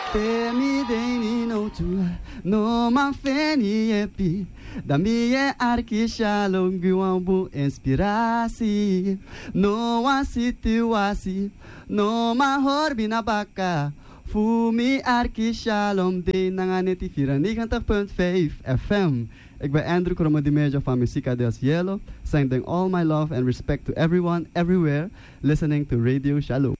Te mi deni no tu, no man feni epi. Da mie arki shalom guambu inspiratie. No one situatie, no man horbi na baka. Fumi arki shalom de nanganeti 94.5 FM. Ik ben Andrew Kromodimejo van Musica del Cielo, sending all my love and respect to everyone, everywhere, listening to Radio Shalom.